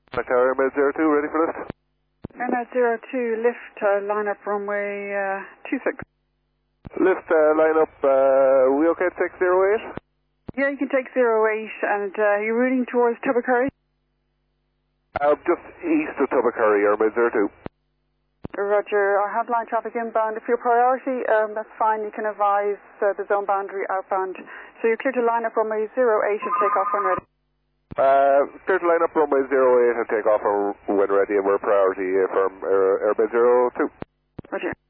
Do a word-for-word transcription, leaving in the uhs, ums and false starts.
Tower Airmail zero two, ready for lift? Airmail zero two, lift, uh, line up runway uh, two six. Lift, uh, line up, uh, we okay to take zero eight? Yeah, you can take zero eight, and uh, you're routing towards Tubbercurry? Uh, just east of Tubbercurry, Airmail zero two. Roger, I have line traffic inbound. If your priority, um, that's fine, you can advise uh, the zone boundary outbound. So you're clear to line up runway zero eight and take off when ready. Uh, clear to line up runway zero eight and take off when ready, and we're priority uh, from uh, Airmail zero two. Roger.